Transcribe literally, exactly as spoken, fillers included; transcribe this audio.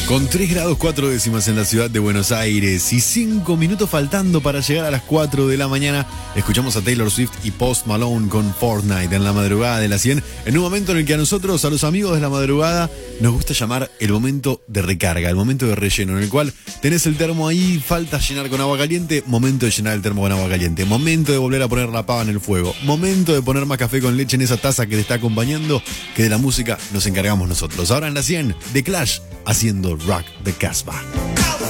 Con tres grados cuatro décimas en la ciudad de Buenos Aires y cinco minutos faltando para llegar a las cuatro de la mañana, escuchamos a Taylor Swift y Post Malone con Fortnite en la madrugada de la cien, en un momento en el que a nosotros, a los amigos de la madrugada, nos gusta llamar el momento de recarga, el momento de relleno, en el cual tenés el termo ahí, falta llenar con agua caliente, momento de llenar el termo con agua caliente, momento de volver a poner la pava en el fuego, momento de poner más café con leche en esa taza que te está acompañando, que de la música nos encargamos nosotros. Ahora en la cien, The Clash, haciendo Rock the Casbah.